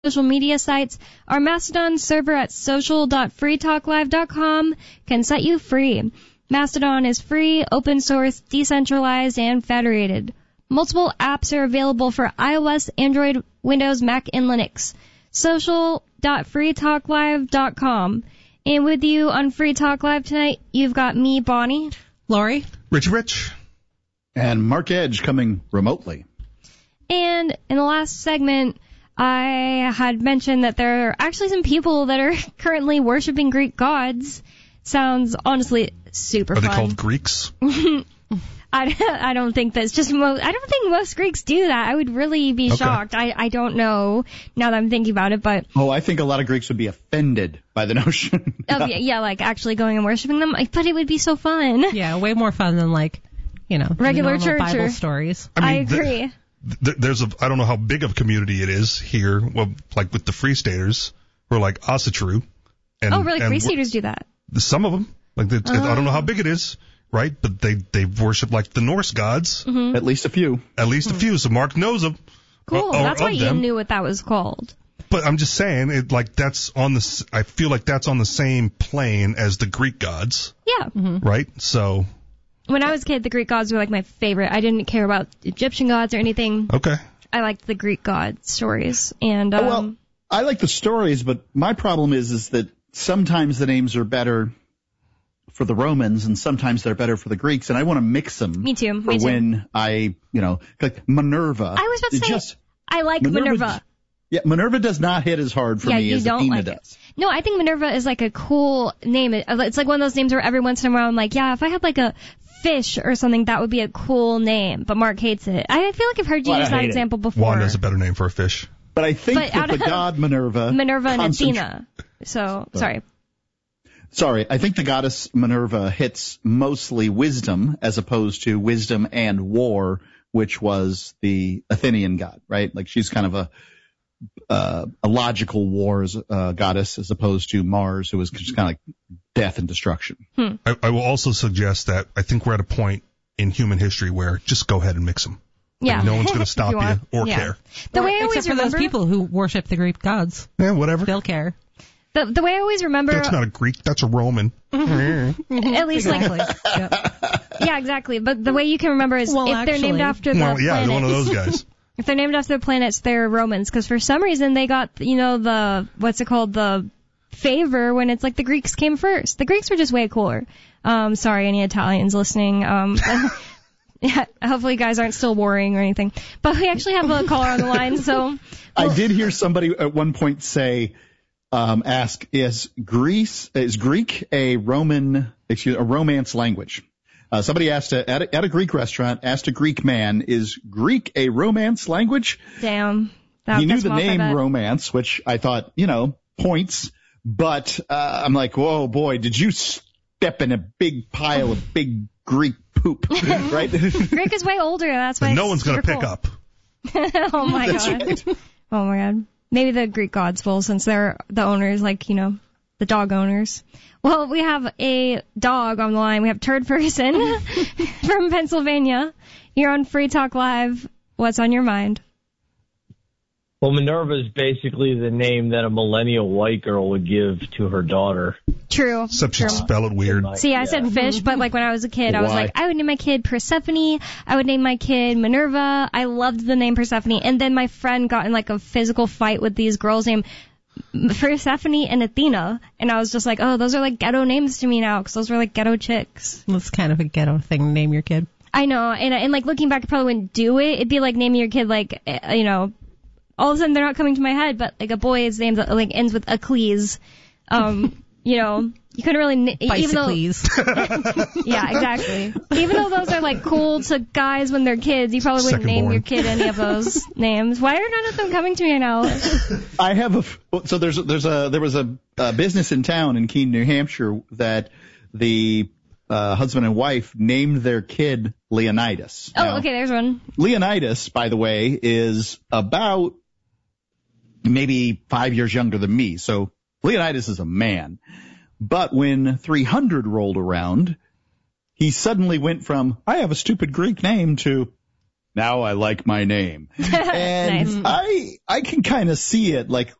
social media sites. Our Mastodon server at social.freetalklive.com can set you free. Mastodon is free, open source, decentralized, and federated. Multiple apps are available for iOS, Android, Windows, Mac, and Linux. Social.freetalklive.com. And with you on Free Talk Live tonight, you've got me, Bonnie. Lori. Rich. And Mark Edge coming remotely. And in the last segment, I had mentioned that there are actually some people that are currently worshiping Greek gods. Sounds honestly super fun. Are they called Greeks? I don't think that's just I don't think most Greeks do that. I would really be shocked. I don't know now that I'm thinking about it, but I think a lot of Greeks would be offended by the notion. Yeah, like actually going and worshiping them. But it would be so fun. Yeah, way more fun than regular church Bible stories. I agree. There's I don't know how big of a community it is here. Well, like with the Free Staters, or like Asatru. Free Staters do that. Some of them, I don't know how big it is, right? But they worship like the Norse gods. Mm-hmm. At least a few. So Mark knows them. Cool. That's why you knew what that was called. But I'm just saying, I feel like that's on the same plane as the Greek gods. Yeah. Mm-hmm. Right? So. When I was a kid, the Greek gods were like my favorite. I didn't care about Egyptian gods or anything. Okay. I liked the Greek god stories. And I like the stories, but my problem is that sometimes the names are better for the Romans and sometimes they're better for the Greeks, and I want to mix them. Me too. When I, like Minerva. I was about to say, I like Minerva. Yeah, Minerva does not hit as hard for me as Athena does. No, I think Minerva is like a cool name. It's like one of those names where every once in a while I'm like, yeah, if I had like a fish or something, that would be a cool name. But Mark hates it. I feel like I've heard you use that example before. Wanda's a better name for a fish. But I think that the god Minerva and Athena. Sorry, I think the goddess Minerva hits mostly wisdom as opposed to wisdom and war, which was the Athenian god, right? Like she's kind of a logical wars goddess as opposed to Mars, who was just kind of like death and destruction. I will also suggest that I think we're at a point in human history where just go ahead and mix them. Yeah. Like no one's going to stop you or care. The way I always except for those people who worship the Greek gods. Yeah, whatever. They'll care. The way I always remember... That's not a Greek, that's a Roman. At least exactly. Yeah, exactly. But the way you can remember is they're named after the planets. They're one of those guys. If they're named after the planets, they're Romans. Because for some reason they got, the favor when it's like the Greeks came first. The Greeks were just way cooler. Sorry, any Italians listening. Yeah, hopefully you guys aren't still worrying or anything. But we actually have a caller on the line, so... I did hear somebody at one point say... ask, is Greek a Romance language? Somebody asked at a Greek restaurant, asked a Greek man, is Greek a Romance language? Damn. He knew the name Romance, which I thought, points, but I'm like, whoa, boy, did you step in a big pile of big Greek poop, right? Greek is way older, that's why no one's going to pick up. Oh, my God. Right. Oh, my God. Maybe the Greek gods will, since they're the owners, the dog owners. Well, we have a dog on the line. We have Turd Person from Pennsylvania. You're on Free Talk Live. What's on your mind? Well, Minerva is basically the name that a millennial white girl would give to her daughter. True. Except she'd spell it weird. See, I said fish, but when I was a kid, I was like, I would name my kid Persephone. I would name my kid Minerva. I loved the name Persephone. And then my friend got in a physical fight with these girls named Persephone and Athena. And I was just like, oh, those are ghetto names to me now, because those were ghetto chicks. That's kind of a ghetto thing to name your kid. I know. And looking back, I probably wouldn't do it. It'd be like naming your kid all of a sudden they're not coming to my head, but a boy's name ends with Achilles. You couldn't really even though yeah, exactly. Even though those are cool to guys when they're kids, you probably wouldn't name your kid any of those names. Why are none of them coming to me now? I have there was a business in town in Keene, New Hampshire that the husband and wife named their kid Leonidas. Oh, okay, there's one. Leonidas, by the way, is about maybe 5 years younger than me. So Leonidas is a man. But when 300 rolled around, he suddenly went from, I have a stupid Greek name, to, now I like my name. And nice. I can kind of see it.